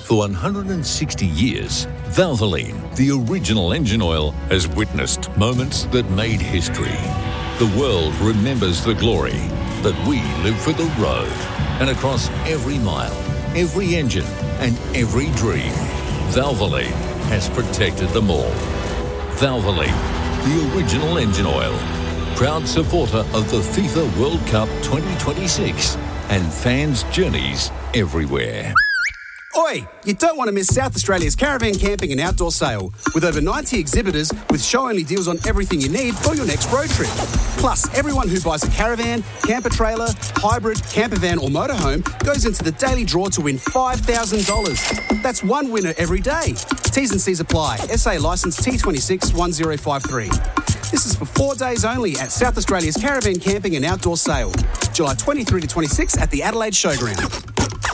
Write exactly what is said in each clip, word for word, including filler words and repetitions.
For one hundred sixty years, Valvoline, the original engine oil, has witnessed moments that made history. The world remembers the glory, but we live for the road. And across every mile, every engine, and every dream, Valvoline has protected them all. Valvoline, the original engine oil. Proud supporter of the FIFA World Cup twenty twenty-six and fans' journeys everywhere. Oi! You don't want to miss South Australia's Caravan Camping and Outdoor Sale, with over ninety exhibitors with show-only deals on everything you need for your next road trip. Plus, everyone who buys a caravan, camper trailer, hybrid, camper van or motorhome goes into the daily draw to win five thousand dollars. That's one winner every day. T's and C's apply. S A licence T two six one zero five three. This is for four days only at South Australia's Caravan Camping and Outdoor Sale, July twenty-third to twenty-sixth at the Adelaide Showground.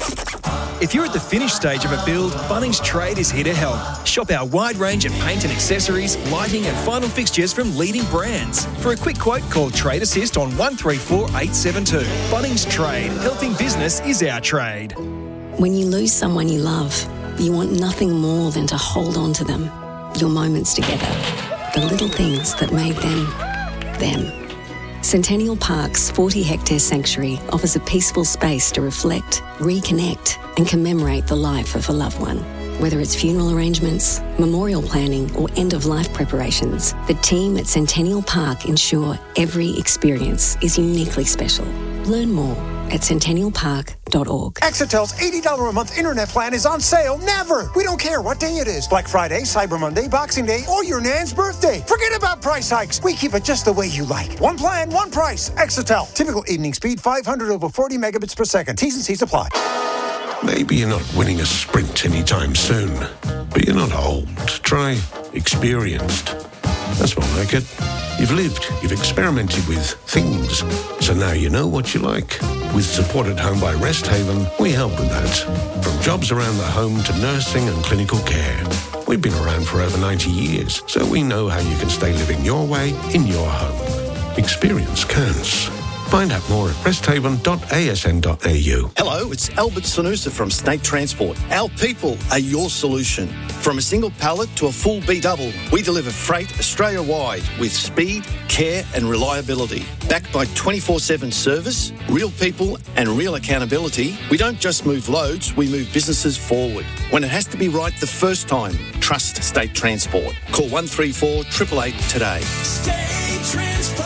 If you're at the finished stage of a build, Bunnings Trade is here to help. Shop our wide range of paint and accessories, lighting and final fixtures from leading brands. For a quick quote, call Trade Assist on one three four eight seven two. Bunnings Trade. Helping business is our trade. When you lose someone you love, you want nothing more than to hold on to them. Your moments together. The little things that made them, them. Centennial Park's forty hectare sanctuary offers a peaceful space to reflect, reconnect and commemorate the life of a loved one. Whether it's funeral arrangements, memorial planning or end-of-life preparations, the team at Centennial Park ensure every experience is uniquely special. Learn more at centennial park dot org. Exitel's eighty dollars a month internet plan is on sale never. We don't care what day it is. Black Friday, Cyber Monday, Boxing Day, or your nan's birthday. Forget about price hikes. We keep it just the way you like. One plan, one price. Exitel. Typical evening speed, five hundred over forty megabits per second. T's and C's apply. Maybe you're not winning a sprint anytime soon, but you're not old. Try experienced. That's more like it. You've lived, you've experimented with things, so now you know what you like. With Support at Home by Rest Haven, we help with that. From jobs around the home to nursing and clinical care. We've been around for over ninety years, so we know how you can stay living your way in your home. Experience counts. Find out more at rest haven dot a s n dot a u. Hello, it's Albert Sanusa from State Transport. Our people are your solution. From a single pallet to a full B-double, we deliver freight Australia-wide with speed, care and reliability. Backed by twenty-four seven service, real people and real accountability, we don't just move loads, we move businesses forward. When it has to be right the first time, trust State Transport. Call one three four, eight eight eight today. State Transport.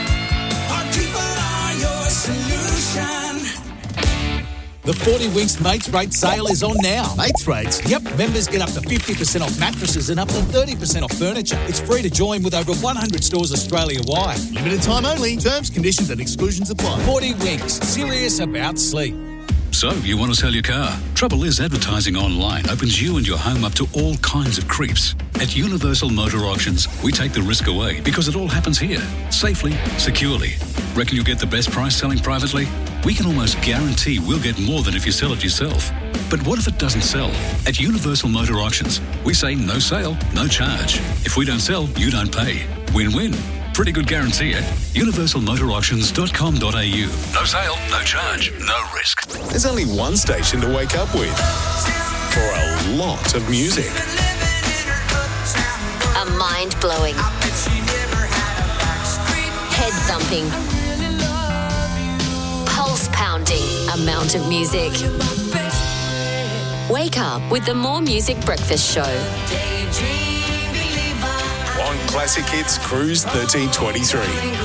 The forty Winks Mates Rate sale is on now. Mates Rates? Yep, members get up to fifty percent off mattresses and up to thirty percent off furniture. It's free to join with over one hundred stores Australia-wide. Limited time only. Terms, conditions and exclusions apply. forty Winks. Serious about sleep. So, you want to sell your car? Trouble is, advertising online opens you and your home up to all kinds of creeps. At Universal Motor Auctions, we take the risk away because it all happens here, safely, securely. Reckon you'll get the best price selling privately? We can almost guarantee we'll get more than if you sell it yourself. But what if it doesn't sell? At Universal Motor Auctions, we say no sale, no charge. If we don't sell, you don't pay. Win-win. Pretty good guarantee at universal motor auctions dot com dot a u. No sale, no charge, no risk. There's only one station to wake up with for a lot of music. A mind-blowing, head-thumping, pulse-pounding amount of music. Wake up with the More Music Breakfast Show. On Classic Hits Cruise thirteen twenty-three.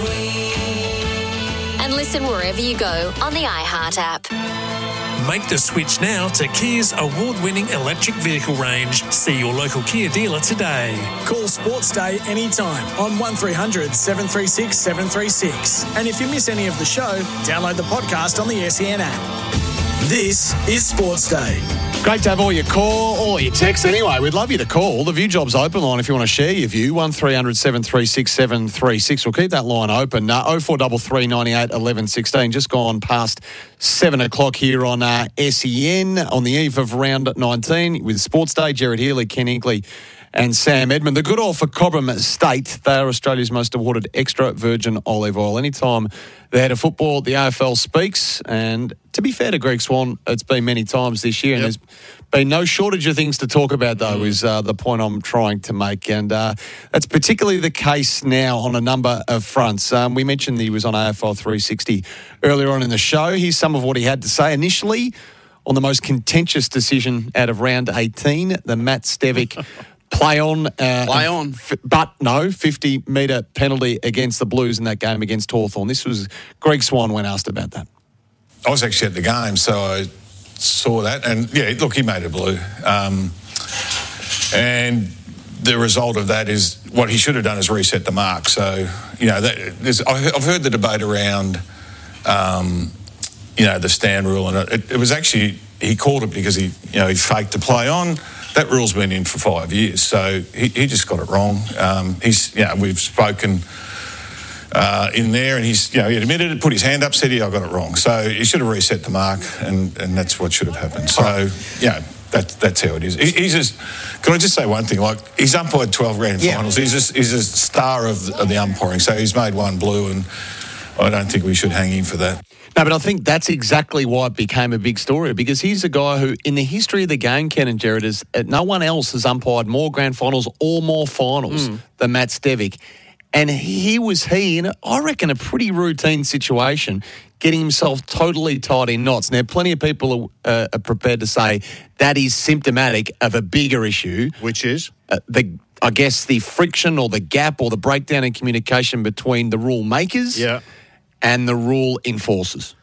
And listen wherever you go on the iHeart app. Make the switch now to Kia's award-winning electric vehicle range. See your local Kia dealer today. Call Sports Day anytime on one three hundred seven three six seven three six. And if you miss any of the show, download the podcast on the S E N app. This is Sports Day. Great to have all your call or your text anyway. We'd love you to call. The View Job's open line if you want to share your view. one three hundred seven three six seven three six. We'll keep that line open. Uh, oh four three three, nine eight, one one one six. Just gone past seven o'clock here on uh, S E N on the eve of round nineteen with Sports Day. Jared Healy, Ken Inkley and Sam Edmund. The good oil for Cobram Estate. They are Australia's most awarded extra virgin olive oil. Anytime the head of football, the A F L speaks, and to be fair to Greg Swan, it's been many times this year, and yep. there's Been no shortage of things to talk about, though, mm. is uh, the point I'm trying to make. And uh, that's particularly the case now on a number of fronts. Um, we mentioned he was on A F L three sixty earlier on in the show. Here's some of what he had to say initially on the most contentious decision out of round eighteen, the Matt Stevic play on. Uh, play on. F- but no, fifty metre penalty against the Blues in that game against Hawthorn. This was Greg Swan when asked about that. I was actually at the game, so I saw that. And, yeah, look, he made it blue. Um, and the result of that is what he should have done is reset the mark. So, you know, that, there's, I've heard the debate around, um, you know, the stand rule. And it, it was actually, he called it because he, you know, he faked the play on. That rule's been in for five years, so he, he just got it wrong. Um, he's, you know, we've spoken uh, in there, and he's, you know, he admitted it, put his hand up, said, "Yeah, I got it wrong." So he should have reset the mark, and, and that's what should have happened. So, yeah, that, that's how it is. He, he's just. Can I just say one thing? Like, he's umpired twelve grand yeah. finals. He's just, he's a star of the, of the umpiring. So he's made one blue, and I don't think we should hang him for that. No, but I think that's exactly why it became a big story, because he's a guy who, in the history of the game, Ken and Jared, is uh, no one else has umpired more grand finals or more finals mm. than Matt Stevic. And he was he, in, a, I reckon, a pretty routine situation, getting himself totally tied in knots. Now, plenty of people are, uh, are prepared to say that is symptomatic of a bigger issue. Which is? Uh, the I guess the friction or the gap or the breakdown in communication between the rule makers yeah. and the rule enforcers.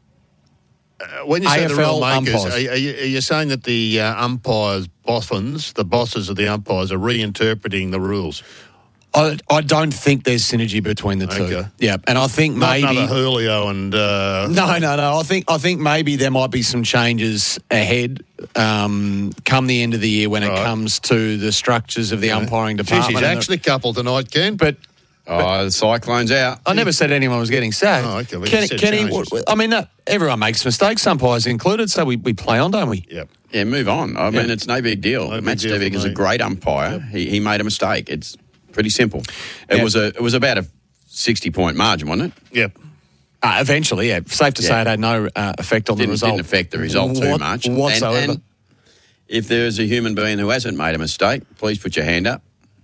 Uh, when you say A F L the rule makers, umpires. are, are, you, are you saying that the uh, umpires, boffins, the bosses of the umpires, are reinterpreting the rules? I, I don't think there's synergy between the two. Okay. Yeah, and I think Not maybe another Julio and uh, no, no, no. I think I think maybe there might be some changes ahead um, come the end of the year when right. it comes to the structures of the yeah. umpiring Jeez, department. he's actually coupled tonight, Ken. But. Oh, the Cyclone's out. I never said anyone was getting sacked. Oh, okay. Well, Kenny, said Kenny changes. I mean, no, everyone makes mistakes, umpires included, so we, we play on, don't we? Yep. Yeah, move on. I mean, Yeah. it's no big deal. No Matt big deal Stevic for is a me. great umpire. Yep. He, he made a mistake. It's pretty simple. It Yeah. was a it was about a sixty-point margin, wasn't it? Yep. Uh, eventually, yeah. Safe to Yeah. say it had no uh, effect on Didn't, the result. didn't affect the result too What- much. whatsoever. And, and if there is a human being who hasn't made a mistake, please put your hand up.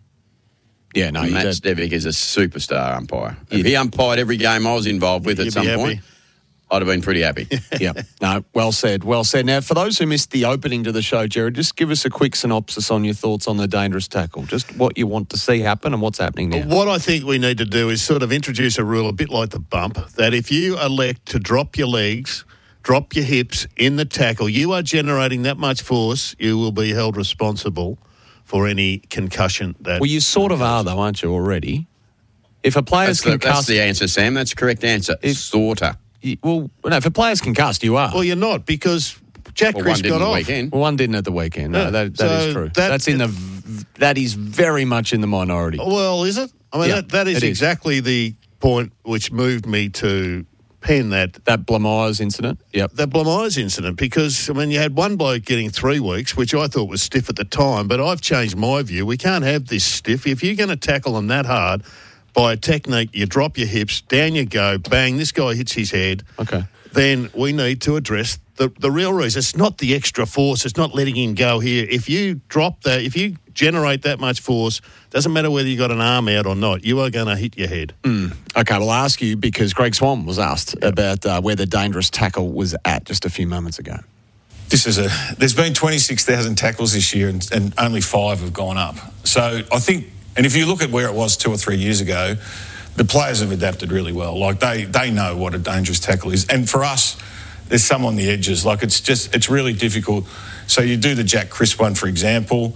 Yeah, no, you Matt did. Stevic is a superstar umpire. If he umpired every game I was involved with You'd at some be happy. point, I'd have been pretty happy. Yeah, no, well said, well said. Now, for those who missed the opening to the show, Jared, just give us a quick synopsis on your thoughts on the dangerous tackle, just what you want to see happen and what's happening now. What I think we need to do is sort of introduce a rule a bit like the bump, that if you elect to drop your legs, drop your hips in the tackle, you are generating that much force, you will be held responsible for any concussion. That Well, you sort of are, though, aren't you, already? If a player's That's the, concussed... that's the answer, Sam. That's the correct answer. If- Sorta. you- well, no, if a player's concussed, you are. Well, you're not, because Jack Well, Chris one didn't got the off. weekend. Well, one didn't at the weekend. No, Yeah, that, that is so true. that- That's in the... v- That is very much in the minority. Well, is it? I mean, Yeah, that, that is it is. exactly the point which moved me to pen that That Blamires incident. Yep. that Blamires incident, because, I mean, you had one bloke getting three weeks, which I thought was stiff at the time, but I've changed my view. We can't have this stiff. If you're going to tackle them that hard by a technique, you drop your hips, down you go, bang, this guy hits his head. Okay. Then we need to address the, the real reason. It's not the extra force. It's not letting him go here. If you drop that, if you generate that much force, doesn't matter whether you got an arm out or not, you are going to hit your head. Mm. Okay, we'll ask you because Greg Swan was asked yep. about uh, where the dangerous tackle was at just a few moments ago. This is a. There's been twenty-six thousand tackles this year, and, and only five have gone up. So I think, and if you look at where it was two or three years ago, the players have adapted really well. Like they they know what a dangerous tackle is, and for us, there's some on the edges. Like it's just it's really difficult. So you do the Jack Crisp one, for example.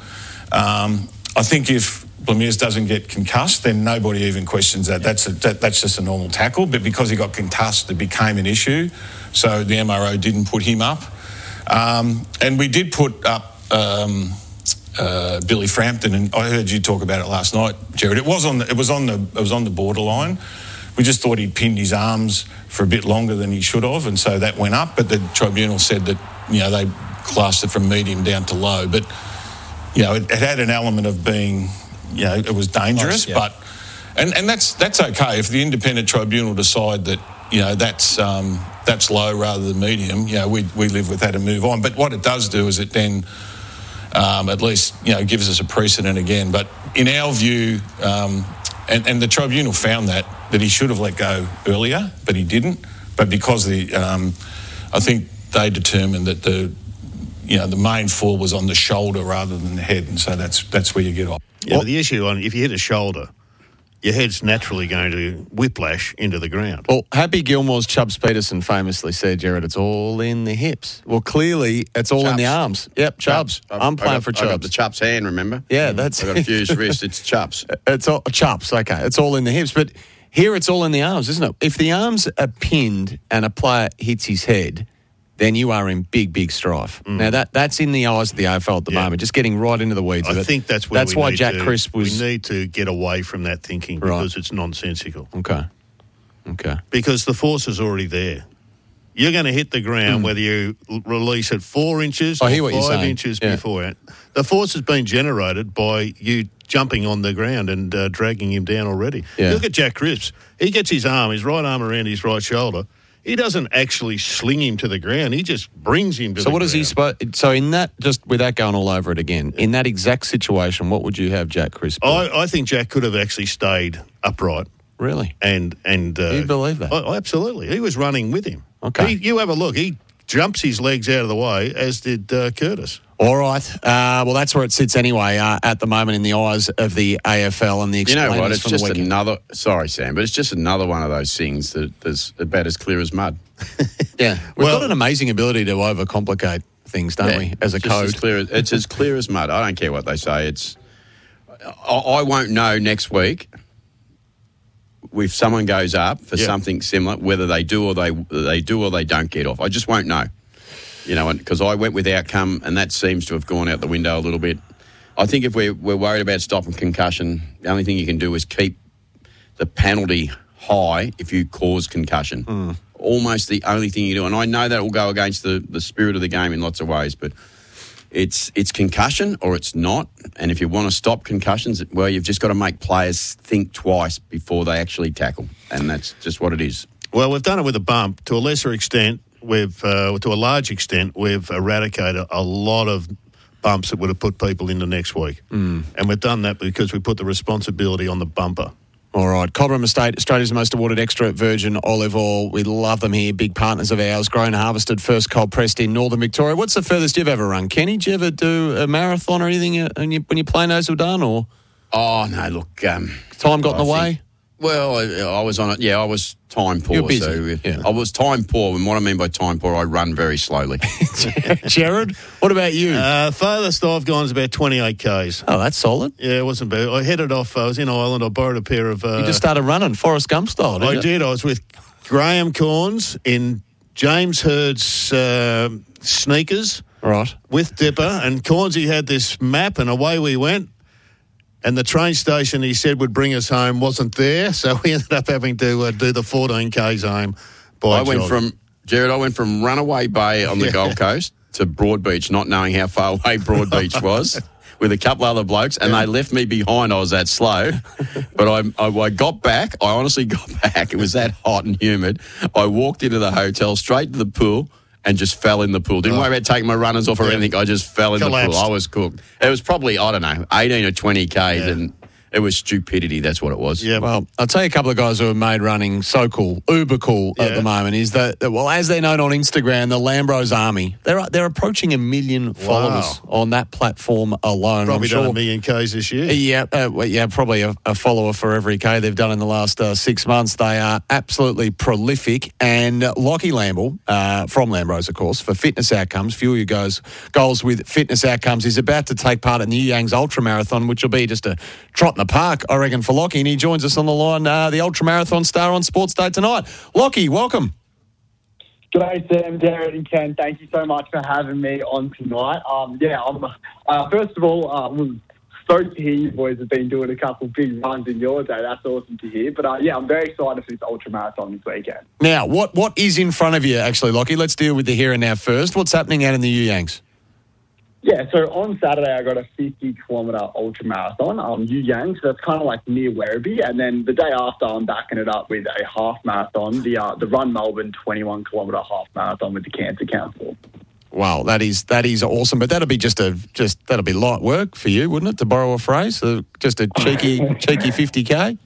Um, I think if Blamires doesn't get concussed, then nobody even questions that. That's a, that, that's just a normal tackle. But because he got concussed, it became an issue. So the M R O didn't put him up. Um, and we did put up um, uh, Billy Frampton, and I heard you talk about it last night, Jared. It was on the, it was on the it was on the borderline. We just thought he'd pinned his arms for a bit longer than he should have, and so that went up. But the tribunal said that, you know, they classed it from medium down to low. But, you know, it, it had an element of being, you know, it was dangerous. Close, yeah. But and, and that's that's okay if the independent tribunal decide that, you know, that's um, that's low rather than medium, you know, we we live with that and move on. But what it does do is it then um, at least, you know, gives us a precedent again. But in our view, um, and, and the tribunal found that, that he should have let go earlier, but he didn't. But because the, um, I think they determined that the, you know, the main fall was on the shoulder rather than the head, and so that's that's where you get off. Yeah, but the issue on if you hit a shoulder, your head's naturally going to whiplash into the ground. Well, Happy Gilmore's Chubbs Peterson famously said, Jared, it's all in the hips. Well, clearly, it's all Chubbs. in the arms. Yep, Chubbs. Chubbs. I'm I playing got, for I Chubbs. got the Chubbs hand, remember? Yeah, that's I got a fused wrist. It's Chubbs. It's all Chubbs. Okay, it's all in the hips, but here it's all in the arms, isn't it? If the arms are pinned and a player hits his head, then you are in big, big strife. Mm. Now, that that's in the eyes of the A F L at the yeah. moment, just getting right into the weeds I of it. think that's where That's we why need Jack to, Crisp was... We need to get away from that thinking because right. it's nonsensical. Okay. Okay. Because the force is already there. You're going to hit the ground mm. whether you l- release it four inches I or hear what five you're saying. inches yeah. before it. The force has been generated by you jumping on the ground and uh, dragging him down already. Yeah. Look at Jack Crisp. He gets his arm, his right arm around his right shoulder. He doesn't actually sling him to the ground. He just brings him to so the ground. So what does he supposed... So in that, just without going all over it again, in that exact situation, what would you have Jack Crisp do? I, I think Jack could have actually stayed upright. Really? And... and uh, do you believe that? I, absolutely. He was running with him. Okay. He, you have a look. He jumps his legs out of the way, as did uh, Curtis. All right. Uh, well, that's where it sits anyway uh, at the moment in the eyes of the A F L and the You know explainers what? It's from just the weekend. another... Sorry, Sam, but it's just another one of those things that is about as clear as mud. Yeah. We've Well- got an amazing ability to overcomplicate things, don't Yeah, we, as a it's just code? As clear as, it's as clear as mud. I don't care what they say. It's. I, I won't know next week if someone goes up for Yeah. something similar, whether they do or they they do or they don't get off. I just won't know. You know, because I went with outcome, and that seems to have gone out the window a little bit. I think if we're, we're worried about stopping concussion, the only thing you can do is keep the penalty high if you cause concussion. Mm. Almost the only thing you do. And I know that will go against the, the spirit of the game in lots of ways, but it's it's concussion or it's not. And if you want to stop concussions, well, you've just got to make players think twice before they actually tackle. And that's just what it is. Well, we've done it with a bump. To a lesser extent, we've uh, to a large extent, we've eradicated a lot of bumps that would have put people into next week. Mm. And we've done that because we put the responsibility on the bumper. All right. Cobram Estate, Australia's most awarded extra virgin olive oil. We love them here. Big partners of ours. Grown, harvested, first cold pressed in Northern Victoria. What's the furthest you've ever run, Kenny? Did you ever do a marathon or anything when, you, when your play-nos were done? Or Oh, no, look. Um, time got in the I way? think- Well, I, I was on it. Yeah, I was time poor. You're busy, So yeah. I was time poor. And what I mean by time poor, I run very slowly. Jared, what about you? Uh, farthest I've gone is about twenty-eight kays. Oh, that's solid. Yeah, it wasn't bad. I headed off. I was in Ireland. I borrowed a pair of... Uh, You just started running, Forrest Gump style, didn't I you? did. I was with Graham Corns in James Hurd's uh, sneakers. Right. With Dipper. And Cornsy had this map, and away we went. And the train station he said would bring us home wasn't there, so we ended up having to uh, do the fourteen kays home by I went jog. from, Jared, I went from Runaway Bay on the Yeah. Gold Coast to Broadbeach, not knowing how far away Broadbeach was, with a couple other blokes, and they left me behind. I was that slow. But I, I, I got back. I honestly got back. It was that hot and humid. I walked into the hotel, straight to the pool, and just fell in the pool. Didn't Oh. worry about taking my runners off or Yeah. anything. I just fell in Collapsed. the pool. I was cooked. It was probably, I don't know, eighteen or twenty Ks, Yeah. and it was stupidity. That's what it was. Yeah. Well, I'll tell you a couple of guys who have made running so cool, uber cool at Yeah. the moment, is that, that, well, as they're known on Instagram, the Lambros Army, they're they're approaching a million followers on that platform alone. Probably I'm sure. done a million kays this year. Yeah, uh, well, yeah, probably a, a follower for every K they've done in the last uh, six months. They are absolutely prolific. And uh, Lockie Lamble, uh, from Lambros, of course, for fitness outcomes, fuel your goals, goals with fitness outcomes, is about to take part in the Yangs Ultra Marathon, which will be just a trot in the park, I reckon, for Lockie. And he joins us on the line, uh, the Ultra Marathon star on Sports Day tonight. Lockie, welcome. G'day, Sam, Jared, and Ken. Thank you so much for having me on tonight. Um, yeah, I'm, uh, first of all, uh, I'm stoked to hear you boys have been doing a couple big runs in your day. That's awesome to hear. But uh, yeah, I'm very excited for this ultra marathon this weekend. Now, what what is in front of you, actually, Lockie? Let's deal with the here and now first. What's happening out in the Yangs? Yeah, so on Saturday I got a fifty kilometre ultra marathon, um, Yuyang, so that's kind of like near Werribee, and then the day after I'm backing it up with a half marathon, the uh, the Run Melbourne twenty-one kilometre half marathon with the Cancer Council. Wow, that is that is awesome, but that'll be just a just that'll be light work for you, wouldn't it? To borrow a phrase, so just a cheeky cheeky fifty k.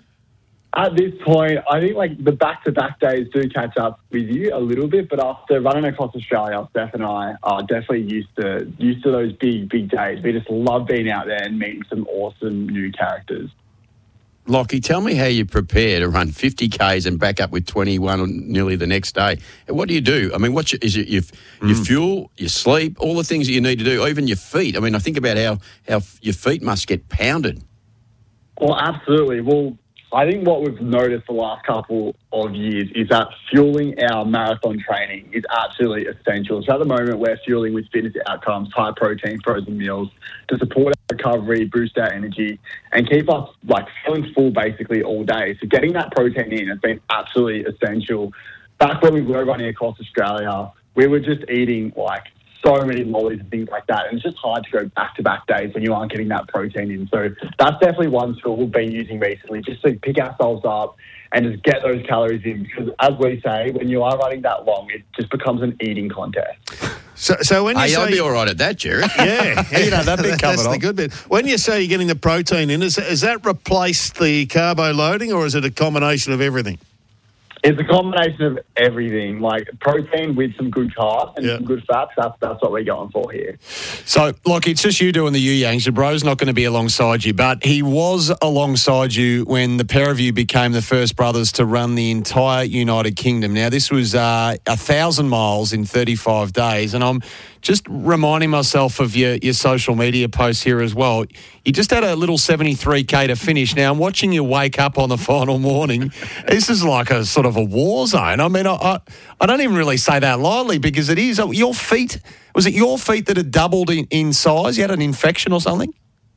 At this point, I think like the back-to-back days do catch up with you a little bit, but after running across Australia, Steph and I are definitely used to used to those big, big days. We just love being out there and meeting some awesome new characters. Lockie, tell me how you prepare to run fifty kays and back up with twenty-one nearly the next day. What do you do? I mean, what you, is it your, your mm. fuel, your sleep, all the things that you need to do, even your feet? I mean, I think about how, how your feet must get pounded. Well, absolutely. Well, I think what we've noticed the last couple of years is that fueling our marathon training is absolutely essential. So at the moment, we're fueling with fitness outcomes, high protein, frozen meals to support our recovery, boost our energy, and keep us like feeling full basically all day. So getting that protein in has been absolutely essential. Back when we were running across Australia, we were just eating like so many lollies and things like that. And it's just hard to go back-to-back days when you aren't getting that protein in. So that's definitely one tool we've been using recently, just to pick ourselves up and just get those calories in. Because as we say, when you are running that long, it just becomes an eating contest. So, so when you hey, say... I'll be all right at that, Jared. Yeah, you know, that bit covered that's off. the good bit. When you say you're getting the protein in, is, has that replaced the carbo loading, or is it a combination of everything? It's a combination of everything, like protein with some good carbs and yeah. some good fats. That's that's what we're going for here. So, like, it's just you doing the Yuyangs. Your bro's not going to be alongside you, but he was alongside you when the pair of you became the first brothers to run the entire United Kingdom. Now, this was uh, a thousand miles in thirty-five days, and I'm just reminding myself of your, your social media posts here as well. You just had a little seventy-three k to finish. Now, I'm watching you wake up on the final morning. This is like a sort of a war zone. I mean, I, I, I don't even really say that lightly because it is. Your feet, was it your feet that had doubled in, in size? You had an infection or something?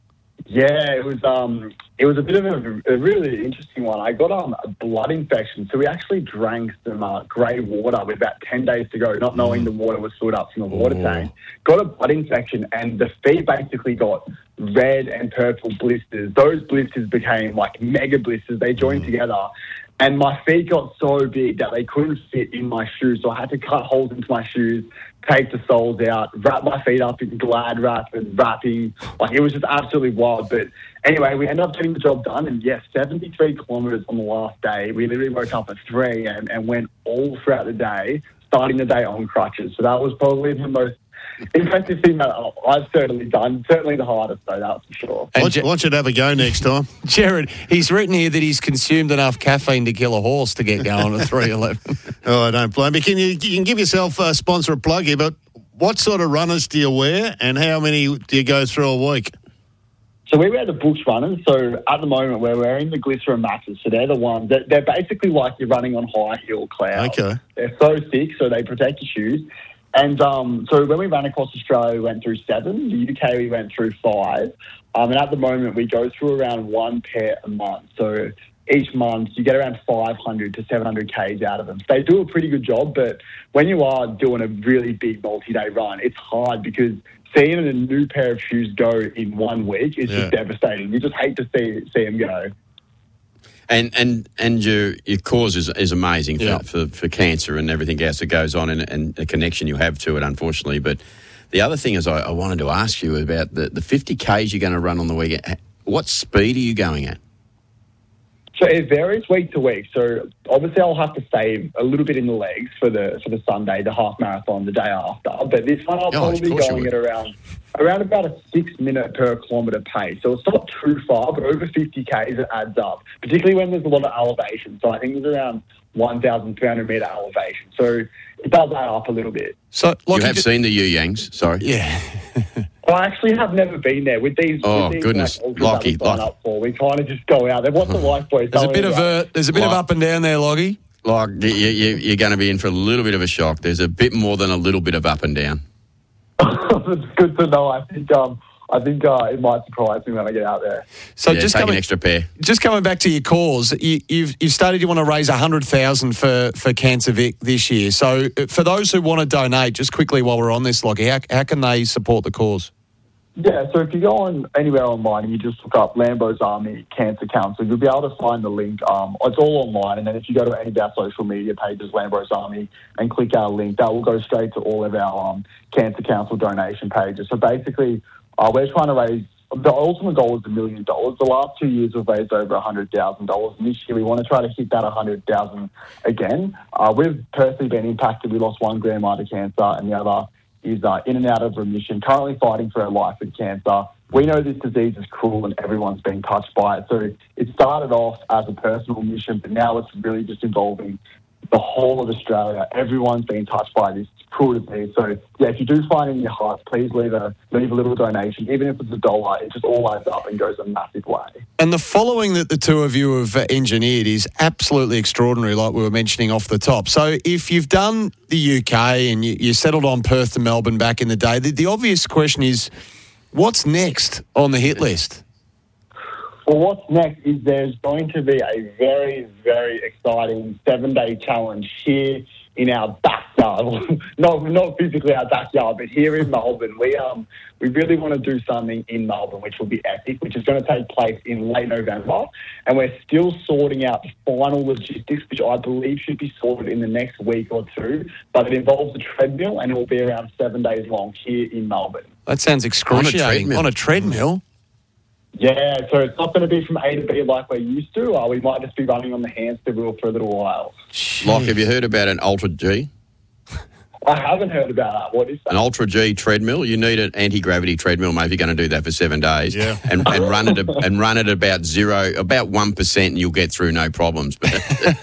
Yeah, it was um, it was a bit of a, a really interesting one. I got um, a blood infection, so we actually drank some uh, grey water with about ten days to go, not knowing the water was filled up from the water Ooh. tank. Got a blood infection, and the feet basically got red and purple blisters. Those blisters became like mega blisters. They joined mm. together. And my feet got so big that they couldn't fit in my shoes. So I had to cut holes into my shoes, take the soles out, wrap my feet up in glad wrap and wrapping. Like, it was just absolutely wild. But anyway, we ended up getting the job done. And yes, seventy-three kilometres on the last day. We literally woke up at three a.m. and went all throughout the day, starting the day on crutches. So that was probably the most impressive thing that I've certainly done. Certainly the hardest, though, that's for sure. I want, want you to have a go next time. Jared, he's written here that he's consumed enough caffeine to kill a horse to get going at three eleven. Oh, I don't blame you. Can you, you can give yourself a sponsor a plug here, but what sort of runners do you wear and how many do you go through a week? So we wear the Bush runners. So at the moment we're wearing the Glycerin Maxes. So they're the ones that they're basically like you're running on high heel clouds. Okay. They're so thick, so they protect your shoes. And um, so when we ran across Australia, we went through seven. The U K, we went through five. Um, and at the moment, we go through around one pair a month. So each month, you get around five hundred to seven hundred kays out of them. So they do a pretty good job. But when you are doing a really big multi-day run, it's hard because seeing a new pair of shoes go in one week is Yeah. just devastating. You just hate to see see them go. And and and your your cause is, is amazing for, Yeah. for, for cancer and everything else that goes on, and, and the connection you have to it, unfortunately. But the other thing is, I, I wanted to ask you about the, the fifty kays you're going to run on the weekend. What speed are you going at? So it varies week to week. So obviously I'll have to save a little bit in the legs for the for the Sunday, the half marathon, the day after. But this one I'll Oh, probably of be course you going would. at around around about a six minute per kilometre pace. So it's not too far, but over fifty kays it adds up, particularly when there's a lot of elevation. So I think there's around one thousand three hundred metre elevation. So it does add up a little bit. So you have seen the Yuyangs, sorry. Yeah. I actually have never been there with these. Oh, with these, goodness. like, ultras Lockie, that we sign Lockie. up for. We kind of just go out there. What's the life, boys? There's a Tell bit me of about uh, there's a bit of Like- up and down there, Loggy. Like, you, you, you're going to be in for a little bit of a shock. There's a bit more than a little bit of up and down. It's good to know. I think um, I think uh, it might surprise me when I get out there. So yeah, just take coming, an extra pair. Just coming back to your cause, you, you've you've stated you want to raise a hundred thousand for for Cancer Vic this year. So uh, for those who want to donate, just quickly while we're on this, Lockie, how how can they support the cause? Yeah, so if you go on anywhere online and you just look up Lambo's Army Cancer Council, you'll be able to find the link. Um, it's all online, and then if you go to any of our social media pages, Lambo's Army, and click our link, that will go straight to all of our um, Cancer Council donation pages. So basically, uh, we're trying to raise, the ultimate goal is a million dollars. The last two years we've raised over one hundred thousand dollars, and this year we want to try to hit that one hundred thousand dollars again. Uh, we've personally been impacted. We lost one grandma to cancer, and the other is uh, in and out of remission, currently fighting for her life with cancer. We know this disease is cruel and everyone's been touched by it. So it started off as a personal mission, but now it's really just involving the whole of Australia. Everyone's been touched by this cruel disease. So, yeah, if you do find it in your heart, please leave a leave a little donation. Even if it's a dollar, it just all adds up and goes a massive way. And the following that the two of you have uh, engineered is absolutely extraordinary, like we were mentioning off the top. So if you've done the U K and you, you settled on Perth to Melbourne back in the day, the, the obvious question is, what's next on the hit list? Well, what's next is there's going to be a very, very exciting seven-day challenge here in our backyard. not not physically our backyard, but here in Melbourne. We um we really want to do something in Melbourne, which will be epic, which is going to take place in late November. And we're still sorting out the final logistics, which I believe should be sorted in the next week or two. But it involves a treadmill, and it will be around seven days long here in Melbourne. That sounds excruciating. On a treadmill. On a treadmill? Yeah, so it's not going to be from A to B like we're used to. Uh, we might just be running on the hamster wheel for a little while. Like, have you heard about an Ultra G? I haven't heard about that. What is that? An Ultra G treadmill. You need an anti-gravity treadmill, mate, if you're going to do that for seven days. Yeah. And, and run it and run it about zero, about one percent, and you'll get through no problems. But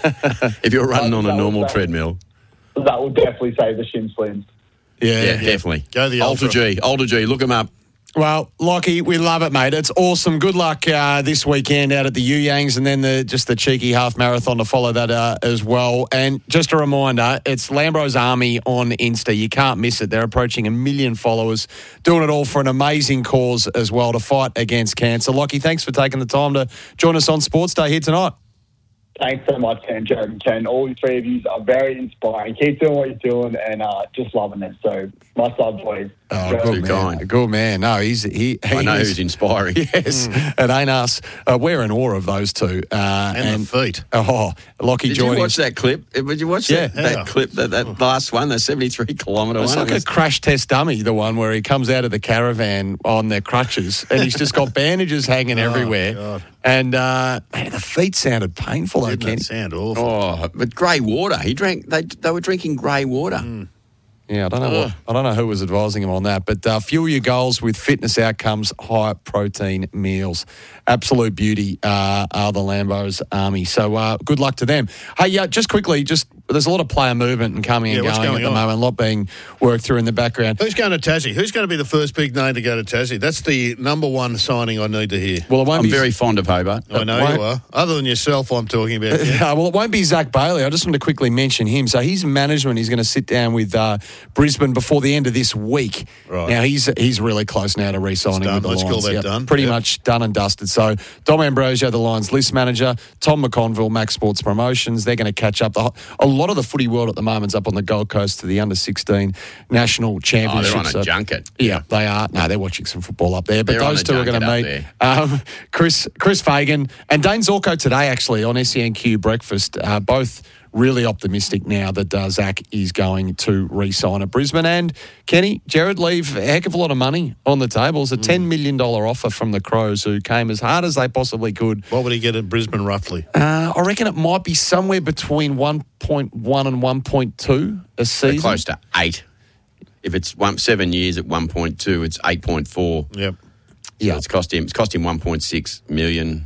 if you're running on a normal treadmill, that will definitely save the shin splints. Yeah, yeah, definitely. Go the Ultra Ultra. G. Ultra G. Look them up. Well, Lockie, we love it, mate. It's awesome. Good luck uh, this weekend out at the U Yangs, and then the just the cheeky half marathon to follow that uh, as well. And just a reminder, it's Lambros Army on Insta. You can't miss it. They're approaching a million followers, doing it all for an amazing cause as well, to fight against cancer. Lockie, thanks for taking the time to join us on Sports Day here tonight. Thanks so much, Ken, Jared and Ken. All three of you are very inspiring. Keep doing what you're doing and uh, just loving it. So, much love, boys. Oh, good man. Good man. No, he's he. he I know is, who's inspiring. Yes, mm. It ain't us. Uh, we're in awe of those two. Uh, and, and the feet. Oh, Lockie Did joining. you watch that clip? Did you watch yeah. that, that yeah. clip, that, that last one, the seventy-three kilometre it's one? It's like it was... a crash test dummy, the one where he comes out of the caravan on their crutches and he's just got bandages hanging oh, everywhere. God. And uh, man, the feet sounded painful. Didn't Kenny. that sound awful? Oh, but grey water. He drank. They they were drinking grey water. Mm. Yeah, I don't know. What, I don't know who was advising him on that, but uh, fuel your goals with fitness outcomes, high protein meals. Absolute beauty uh, are the Lambos Army. So uh, good luck to them. Hey, yeah, just quickly, just there's a lot of player movement and coming yeah, and going, going at the on? moment. A lot being worked through in the background. Who's going to Tassie? Who's going to be the first big name to go to Tassie? That's the number one signing I need to hear. Well, it won't I'm be very fond of Hobart. I know you are. Other than yourself, I'm talking about. Yeah. well, it won't be Zach Bailey. I just want to quickly mention him. So his management is going to sit down with uh, Brisbane before the end of this week. Right. Now, he's he's really close now to re-signing with the Let's Lions. call that Yep. done. Pretty Yep. much done and dusted. So Dom Ambrosio, the Lions list manager, Tom McConville, Max Sports Promotions, they're going to catch up. The, a lot of the footy world at the moment's up on the Gold Coast to the under sixteen national championship. Oh, they're on a so, junket. Yeah, they are. No, they're watching some football up there. But They're on those a two are going to junket meet. up Um, Chris Chris Fagan and Dane Zorko today, actually, on S E N Q Breakfast, uh, both really optimistic now that uh, Zach is going to re-sign at Brisbane. And Kenny, Jared leave a heck of a lot of money on the table. It's a ten million dollars offer from the Crows, who came as hard as they possibly could. What would he get at Brisbane, roughly? Uh, I reckon it might be somewhere between one point one and one point two a season. They're close to eight. If it's one, seven years at one point two, it's eight point four. Yep. So yeah. it's cost him. It's cost him one point six million.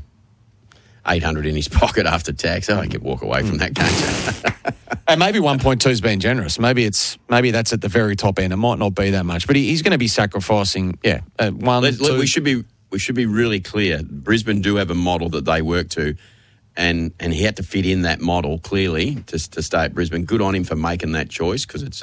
eight hundred in his pocket after tax. I don't get walk away from that game. And maybe one point two has been generous. Maybe it's maybe that's at the very top end. It might not be that much, but he, he's going to be sacrificing. Yeah, uh, one. Let, two. let, we should be we should be really clear. Brisbane do have a model that they work to, and and he had to fit in that model clearly to to stay at Brisbane. Good on him for making that choice, because it's a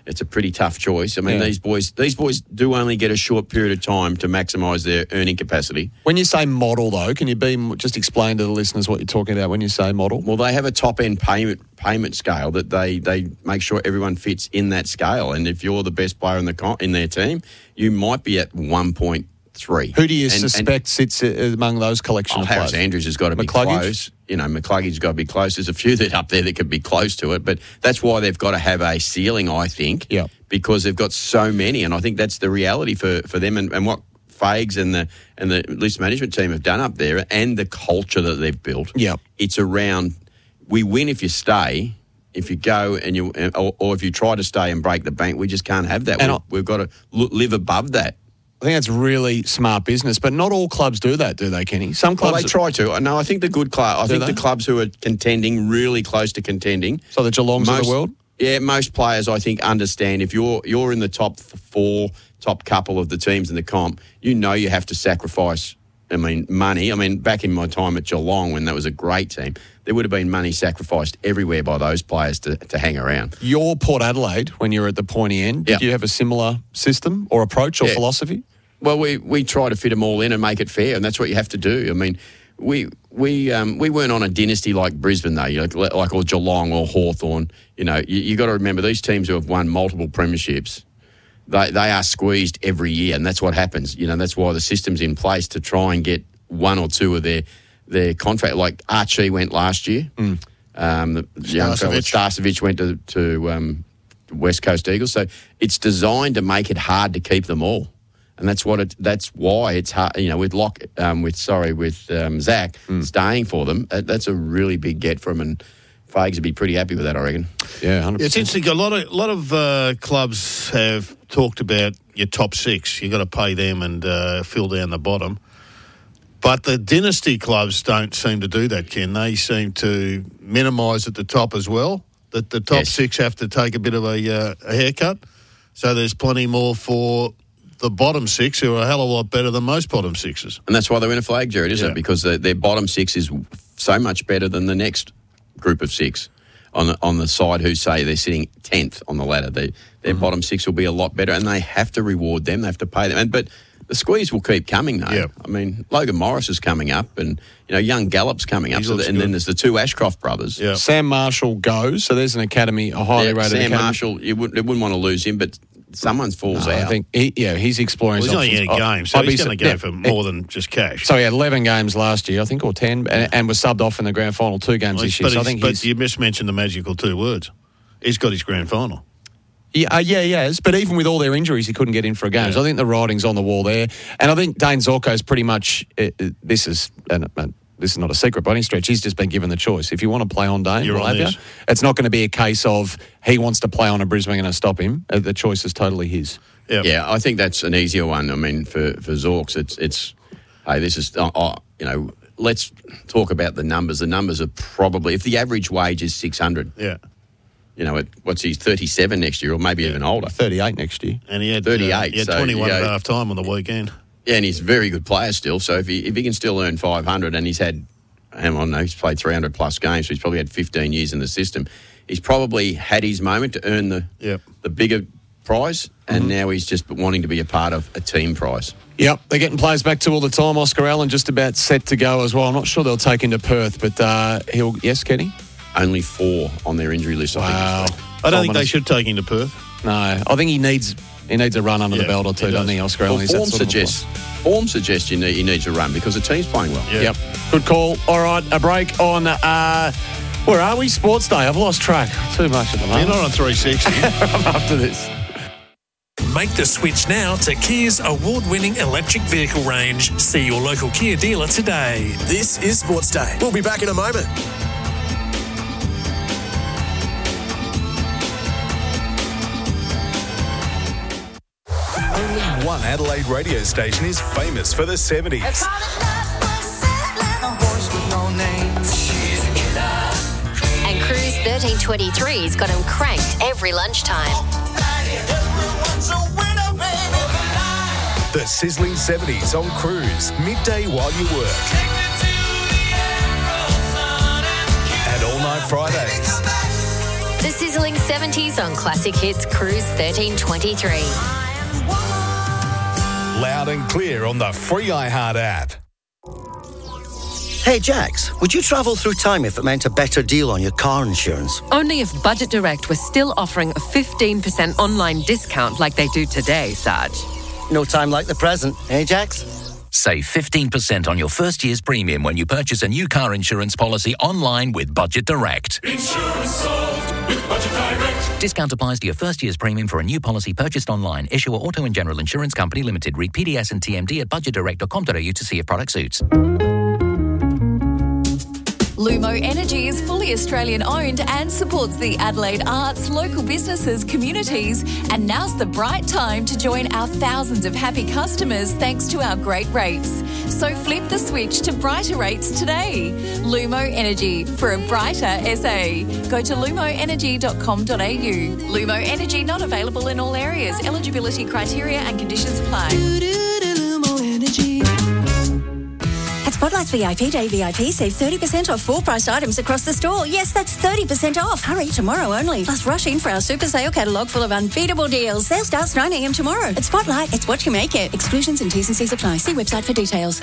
it's a pretty tough choice. I mean, Yeah. these boys these boys do only get a short period of time to maximise their earning capacity. When you say model, though, can you be just explain to the listeners what you're talking about when you say model? Well, they have a top end payment payment scale that they, they make sure everyone fits in that scale. And if you're the best player in the con- in their team, you might be at one point three. Who do you And- suspect and, sits uh, among those collection oh, of Harris players? Andrews has got to be McCluggage? close. You know, McCluggage's got to be close. There's a few that up there that could be close to it, but that's why they've got to have a ceiling, I think, yeah. because they've got so many, and I think that's the reality for, for them and, and what Fags and the and the list management team have done up there and the culture that they've built. Yeah. It's around, we win if you stay. If you go and you, or, or if you try to stay and break the bank, we just can't have that. And We've, I- we've got to lo- live above that. I think that's really smart business, but not all clubs do that, do they, Kenny? Some clubs... Well, they try to. No, I think the good club. I Do think they? the clubs who are contending, really close to contending. So the Geelongs of the world? Yeah, most players, I think, understand if you're you're in the top four, top couple of the teams in the comp, you know you have to sacrifice, I mean, money. I mean, back in my time at Geelong when that was a great team, there would have been money sacrificed everywhere by those players to, to hang around. Your Port Adelaide, when you were at the pointy end, did Yeah. you have a similar system or approach or Yeah. philosophy? Well, we, we try to fit them all in and make it fair, and that's what you have to do. I mean, we we um, we weren't on a dynasty like Brisbane, though, you know, like, like or Geelong or Hawthorn. You know, you, you got to remember these teams who have won multiple premierships, they they are squeezed every year, and that's what happens. You know, that's why the system's in place to try and get one or two of their their contract. Like Archie went last year. Mm. Um, the young fella Starcevic went to to um, West Coast Eagles. So it's designed to make it hard to keep them all. And that's what it. That's why it's hard. You know, with Lock, um, with sorry, with um, Zach Mm. staying for them, uh, that's a really big get for him, and Fags would be pretty happy with that, I reckon. Yeah, one hundred Yeah, percent. it's interesting. A lot of a lot of uh, clubs have talked about your top six. You got to pay them and uh, fill down the bottom. But the dynasty clubs don't seem to do that, Ken. They seem to minimise at the top as well. That the top Yes. six have to take a bit of a, uh, a haircut. So there's plenty more for the bottom six, who are a hell of a lot better than most bottom sixes. And that's why they win a flag, Jared, isn't Yeah. it? Because the, their bottom six is so much better than the next group of six on the, on the side who say they're sitting tenth on the ladder. They, their Mm-hmm. bottom six will be a lot better, and they have to reward them. They have to pay them. And, but the squeeze will keep coming, though. Yeah. I mean, Logan Morris is coming up, and you know, young Gallup's coming up. He So looks the, and then good. there's the two Ashcroft brothers. Yeah. Sam Marshall goes, so there's an academy, a highly Yeah, rated Sam academy. Marshall, you wouldn't, you wouldn't want to lose him, but someone falls No, out. I think, he, yeah, he's exploring Well, his he's only in a options. game, so I'd be he's su- going to go yeah, for more than just cash. So he had eleven games last year, I think, or ten, and, and was subbed off in the grand final two games Well, this year. but So I he's- think but he's, you mismentioned the magical two words. He's got his grand final. yeah, uh, yeah, he has. But even with all their injuries, he couldn't get in for a game. Yeah. So I think the writing's on the wall there. And I think Dane Zorko's pretty much, uh, uh, this is and, and this is not a secret by any stretch, he's just been given the choice. If you want to play on Dane, You're we'll on have this. you. It's not going to be a case of he wants to play on a Brisbane and stop him. Uh, the choice is totally his. Yep. Yeah, I think that's an easier one. I mean, for, for Zorks, it's, it's hey, this is, uh, uh, you know, let's talk about the numbers. The numbers are probably, if the average wage is six hundred, Yeah. you know, it, what's he, thirty-seven next year or maybe even older. thirty-eight next year. And he had, thirty-eight, uh, he had so, twenty-one you at know- half time on the weekend. Yeah, and he's a very good player still. So if he if he can still earn five hundred and he's had, hang on, no, he's played three hundred plus games, so he's probably had fifteen years in the system. He's probably had his moment to earn the Yep. the bigger prize, and Mm-hmm. now he's just wanting to be a part of a team prize. Yep, they're getting players back to all the time. Oscar Allen just about set to go as well. I'm not sure they'll take him to Perth, but uh, he'll, yes, Kenny? Only four on their injury list, I Wow. think. I don't think they Dominant. should take him to Perth. No, I think he needs he needs a run under Yeah, the belt or two, he doesn't does. he, Oscar Well, Allen? He's that form sort of a player. suggests form suggests you need, he needs a run because the team's playing well. Yeah. Yep. Good call. All right, a break on, uh, where are we? Sports Day. I've lost track. Too much at the You're moment. not on three sixty. After this. Make the switch now to Kia's award-winning electric vehicle range. See your local Kia dealer today. This is Sports Day. We'll be back in a moment. Only one Adelaide radio station is famous for the seventies. And Cruise thirteen twenty-three's got him cranked every lunchtime. The sizzling seventies on Cruise, midday while you work. And all night Fridays. The sizzling seventies on Classic Hits Cruise thirteen twenty-three. Loud and clear on the free iHeart app. Hey, Jax, would you travel through time if it meant a better deal on your car insurance? Only if Budget Direct was still offering a fifteen percent online discount like they do today, Sarge. No time like the present, eh, Jax? Save fifteen percent on your first year's premium when you purchase a new car insurance policy online with Budget Direct. Insurance solved with Budget Direct. Discount applies to your first year's premium for a new policy purchased online. Issuer Auto and General Insurance Company Limited. Read P D S and T M D at budget direct dot com dot a u to see if product suits. Lumo Energy is fully Australian owned and supports the Adelaide arts, local businesses, communities, and now's the bright time to join our thousands of happy customers thanks to our great rates. So flip the switch to brighter rates today. Lumo Energy for a brighter S A. Go to lumo energy dot com dot a u. Lumo Energy not available in all areas. Eligibility criteria and conditions apply. Lumo Energy. At Spotlight's V I P Day V I P, save thirty percent off full-priced items across the store. Yes, that's thirty percent off. Hurry, tomorrow only. Plus, rush in for our super sale catalogue full of unbeatable deals. Sale starts nine a.m. tomorrow. At Spotlight, it's what you make it. Exclusions and T's and C's apply. See website for details.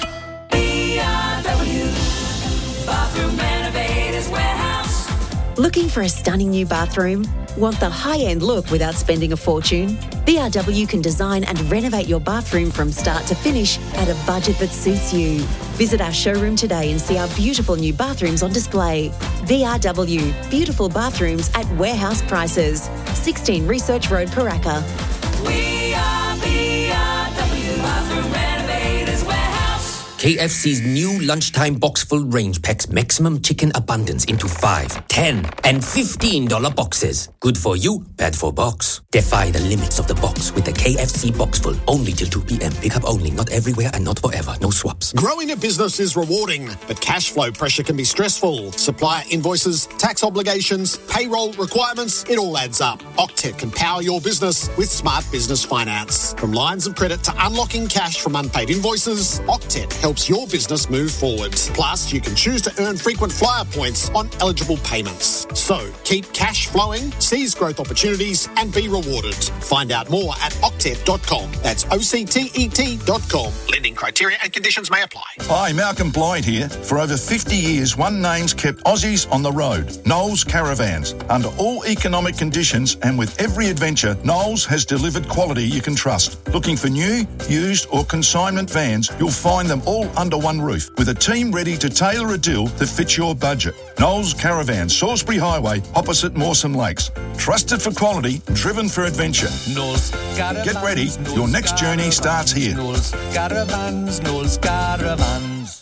B R W, Bathroom Renovators Warehouse. Looking for a stunning new bathroom? Want the high-end look without spending a fortune? B R W can design and renovate your bathroom from start to finish at a budget that suits you. Visit our showroom today and see our beautiful new bathrooms on display. B R W, beautiful bathrooms at warehouse prices. sixteen Research Road, Paraka. We are B R W, Bathroom Renovators Warehouse. K F C's new lunchtime box full range packs maximum chicken abundance into five, ten, and fifteen dollar boxes. Good for you, bad for box. Defy the limits of the box with the K F C box full. Only till two p.m. Pickup only, not everywhere and not forever. No swaps. Growing a business is rewarding, but cash flow pressure can be stressful. Supplier invoices, tax obligations, payroll requirements, it all adds up. Octet can power your business with smart business finance. From lines of credit to unlocking cash from unpaid invoices, Octet helps your business move forward. Plus, you can choose to earn frequent flyer points on eligible payments. So, keep cash flowing, seize growth opportunities, and be rewarded. Find out more at octet dot com. That's O C T E T dot com. Lending criteria and conditions may apply. Hi, Malcolm Blyde here. For over fifty years, one name's kept Aussies on the road. Knowles Caravans. Under all economic conditions and with every adventure, Knowles has delivered quality you can trust. Looking for new, used or consignment vans, you'll find them all under one roof with a team ready to tailor a deal that fits your budget. Knowles Caravans, Salisbury Highway, opposite Mawson Lakes. Trusted for quality, driven for adventure. Knowles Caravans. Get ready, your next journey starts here. Knowles Caravans, Knowles Caravans.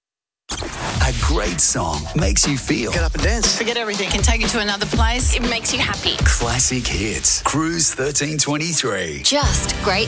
A great song makes you feel. Get up and dance. Forget everything. Can take you to another place. It makes you happy. Classic hits. Cruise thirteen twenty-three. Just great